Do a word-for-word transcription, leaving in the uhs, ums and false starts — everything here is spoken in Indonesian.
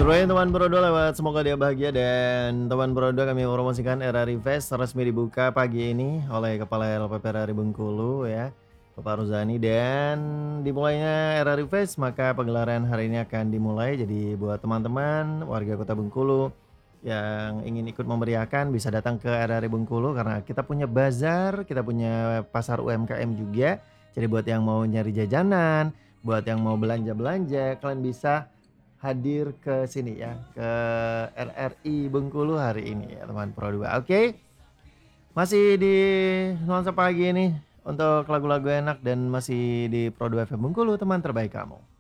Doain teman Pro dua lewat semoga dia bahagia dan teman Pro dua kami promosikan R R I Fest resmi dibuka pagi ini oleh Kepala L P P R R I Bengkulu ya, Bapak Ruzani, dan dimulainya R R I Fest maka pagelaran hari ini akan dimulai. Jadi buat teman-teman warga Kota Bengkulu yang ingin ikut memeriahkan bisa datang ke R R I Bengkulu karena kita punya bazar, kita punya pasar U M K M juga. Jadi buat yang mau nyari jajanan, buat yang mau belanja-belanja, kalian bisa hadir ke sini ya, ke R R I Bengkulu hari ini ya teman Pro dua. Oke, masih di nuansa pagi ini untuk lagu-lagu enak dan masih di Pro dua F M Bengkulu, teman terbaik kamu.